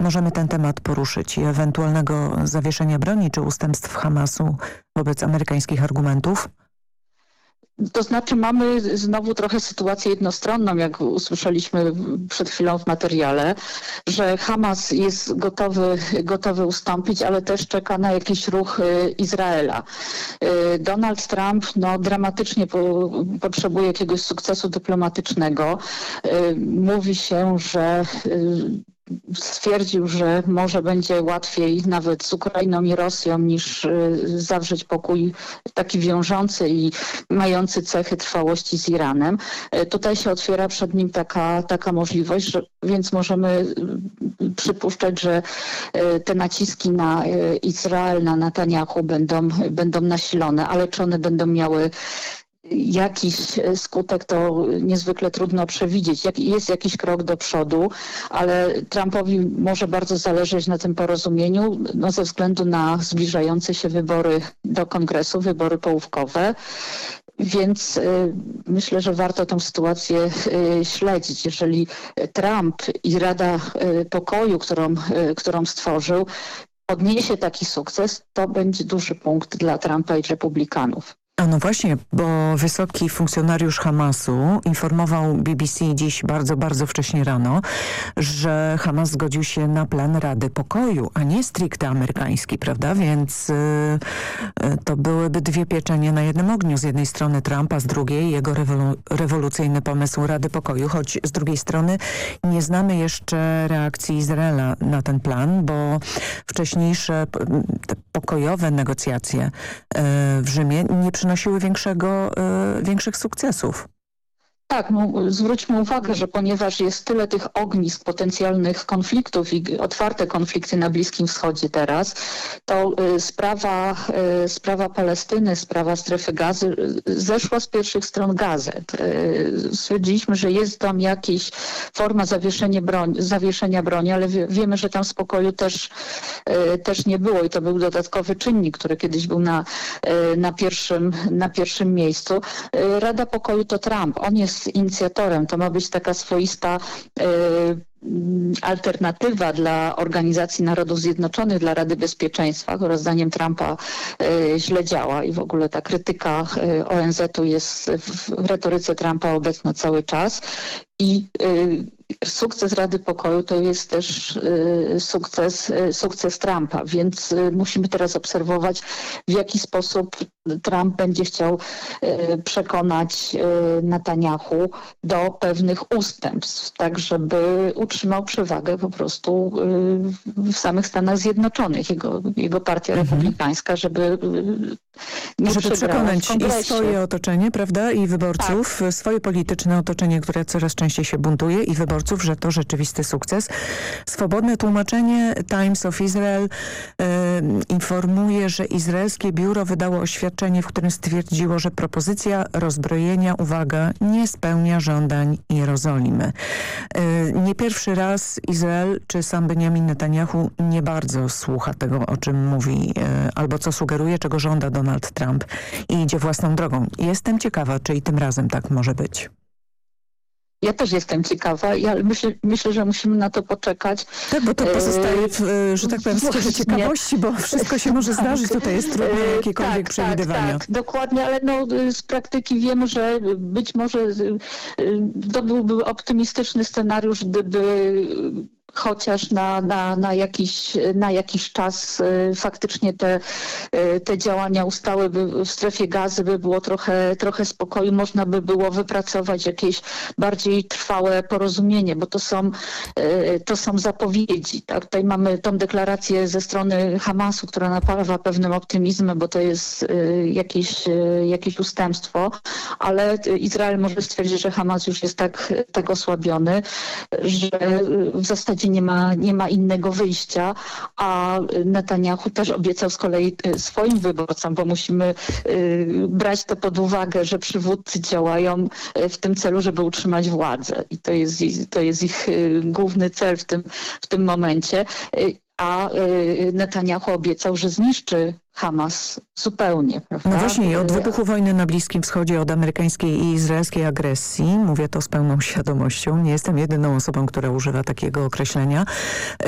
możemy ten temat poruszyć i ewentualnego zawieszenia broni czy ustępstw Hamasu wobec amerykańskich argumentów? To znaczy mamy znowu trochę sytuację jednostronną, jak usłyszeliśmy przed chwilą w materiale, że Hamas jest gotowy ustąpić, ale też czeka na jakiś ruch Izraela. Donald Trump dramatycznie potrzebuje jakiegoś sukcesu dyplomatycznego. Mówi się, że stwierdził, że może będzie łatwiej nawet z Ukrainą i Rosją niż zawrzeć pokój taki wiążący i mający cechy trwałości z Iranem. Tutaj się otwiera przed nim taka możliwość, więc możemy przypuszczać, że te naciski na Izrael, na Netanyahu będą nasilone, ale czy one będą miały jakiś skutek, to niezwykle trudno przewidzieć. Jest jakiś krok do przodu, ale Trumpowi może bardzo zależeć na tym porozumieniu ze względu na zbliżające się wybory do Kongresu, wybory połówkowe. Więc myślę, że warto tę sytuację śledzić. Jeżeli Trump i Rada Pokoju, którą stworzył, odniesie taki sukces, to będzie duży punkt dla Trumpa i Republikanów. A no właśnie, bo wysoki funkcjonariusz Hamasu informował BBC dziś bardzo, bardzo wcześnie rano, że Hamas zgodził się na plan Rady Pokoju, a nie stricte amerykański, prawda? Więc to byłyby dwie pieczenie na jednym ogniu. Z jednej strony Trumpa, z drugiej jego rewolucyjny pomysł Rady Pokoju, choć z drugiej strony nie znamy jeszcze reakcji Izraela na ten plan, bo wcześniejsze te pokojowe negocjacje w Rzymie nie przynosiły większych sukcesów. Tak, zwróćmy uwagę, że ponieważ jest tyle tych ognisk potencjalnych konfliktów i otwarte konflikty na Bliskim Wschodzie teraz, to sprawa Palestyny, sprawa strefy Gazy zeszła z pierwszych stron gazet. Stwierdziliśmy, że jest tam jakaś forma zawieszenia broni, ale wiemy, że tam spokoju też nie było i to był dodatkowy czynnik, który kiedyś był na pierwszym miejscu. Rada Pokoju to Trump. On jest inicjatorem. To ma być taka swoista alternatywa dla Organizacji Narodów Zjednoczonych, dla Rady Bezpieczeństwa, która zdaniem Trumpa źle działa i w ogóle ta krytyka ONZ-u jest w retoryce Trumpa obecna cały czas. I sukces Rady Pokoju to jest też sukces Trumpa, więc musimy teraz obserwować, w jaki sposób Trump będzie chciał przekonać Netanyahu do pewnych ustępstw, tak żeby utrzymał przewagę po prostu w samych Stanach Zjednoczonych, jego partia republikańska, żeby przekonać i swoje otoczenie, prawda, i wyborców, tak. Swoje polityczne otoczenie, które coraz częściej się buntuje i wyborców, że to rzeczywisty sukces. Swobodne tłumaczenie Times of Israel informuje, że izraelskie biuro wydało oświadczenie, w którym stwierdziło, że propozycja rozbrojenia, uwaga, nie spełnia żądań Jerozolimy. Nie pierwszy raz Izrael czy sam Benjamin Netanyahu nie bardzo słucha tego, o czym mówi, albo co sugeruje, czego żąda Donald Trump i idzie własną drogą. Jestem ciekawa, czy i tym razem tak może być. Ja też jestem ciekawa, myślę, że musimy na to poczekać. Tak, bo to pozostaje, że tak powiem, w sferze ciekawości, bo wszystko się może zdarzyć. Tutaj jest trudne jakiekolwiek przewidywania. Tak, dokładnie, ale z praktyki wiemy, że być może to byłby optymistyczny scenariusz, gdyby chociaż na jakiś czas faktycznie te działania ustałyby w strefie Gazy, by było trochę spokoju, można by było wypracować jakieś bardziej trwałe porozumienie, bo to są zapowiedzi. Tak? Tutaj mamy tą deklarację ze strony Hamasu, która napawa pewnym optymizmem, bo to jest jakieś ustępstwo, ale Izrael może stwierdzić, że Hamas już jest tak osłabiony, że w zasadzie nie ma innego wyjścia, a Netanyahu też obiecał z kolei swoim wyborcom, bo musimy brać to pod uwagę, że przywódcy działają w tym celu, żeby utrzymać władzę i to jest ich główny cel w tym momencie. A Netanyahu obiecał, że zniszczy Hamas zupełnie. Prawda? No właśnie, od wybuchu wojny na Bliskim Wschodzie, od amerykańskiej i izraelskiej agresji, mówię to z pełną świadomością, nie jestem jedyną osobą, która używa takiego określenia,